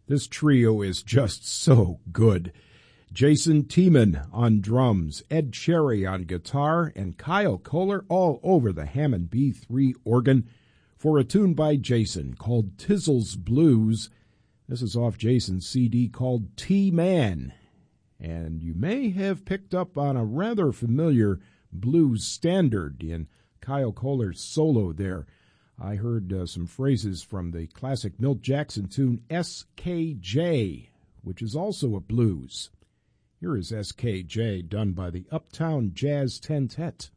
This trio is just so good. Jason Tiemann on drums, Ed Cherry on guitar, and Kyle Kohler all over the Hammond B3 organ for a tune by Jason called Tizzle's Blues. This is off Jason's CD called T-Man. And you may have picked up on a rather familiar blues standard in Kyle Kohler's solo there. I heard some phrases from the classic Milt Jackson tune SKJ, which is also a blues. Here is SKJ, done by the Uptown Jazz Tentet.